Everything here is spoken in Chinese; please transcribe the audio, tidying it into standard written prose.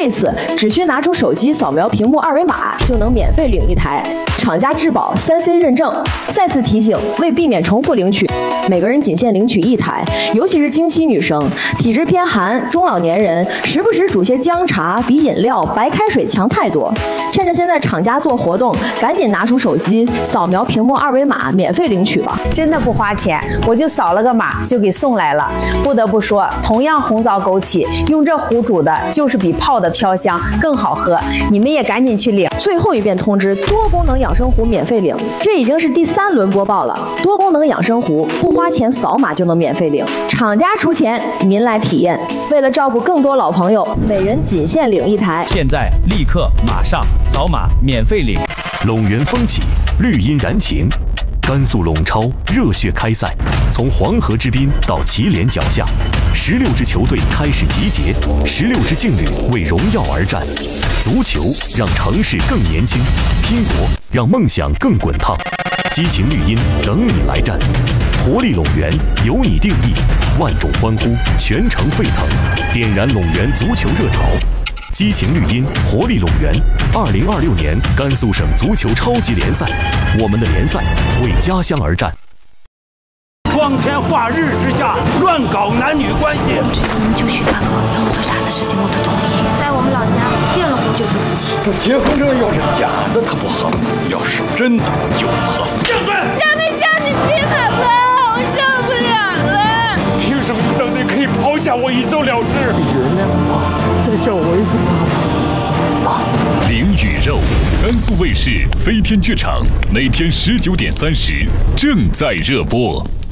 这次只需拿出手机扫描屏幕二维码，就能免费领一台，厂家质保3C 认证。再次提醒，为避免重复领取，每个人仅限领取一台，尤其是经期女生、体质偏寒、中老年人，时不时煮些姜茶比饮料、白开水强太多。趁着现在厂家做活动，赶紧拿出手机扫描屏幕二维码，免费领取吧。 真的不花钱，我就扫了个码就给送来了。不得不说，同样红枣枸杞，用这壶煮的就是比泡的飘香更好喝。你们也赶紧去领。 最后一遍通知，多功能养生壶免费领。这已经是第3轮播报了。多功能养生壶不花钱，扫码就能免费领，厂家出钱，您来体验。为了照顾更多老朋友，每人仅限领一台。 现在立刻马上扫码免费领。 陇源风起，绿荫燃情。甘肃陇超热血开赛，从黄河之滨到祁连脚下，16支球队开始集结，16支劲旅为荣耀而战。足球让城市更年轻，拼搏让梦想更滚烫。激情绿茵等你来战，活力陇源由你定义，万众欢呼，全城沸腾，点燃陇源足球热潮。激情绿茵，活力陇源。2026年甘肃省足球超级联赛，我们的联赛为家乡而战。 光天化日之下乱搞男女关系， 我觉得你们就许大哥让我做啥子事情我都同意。在我们老家，结了婚就是夫妻。 这结婚证要是假的，他不好；要是真的，就合法。 闭嘴！ 咱们家你别拍拍，我受不了了。 凭什么你当年可以抛下我一走了之？ 原谅我，再叫我一声爸爸。 灵与肉，甘肃卫视飞天剧场每天19:30正在热播。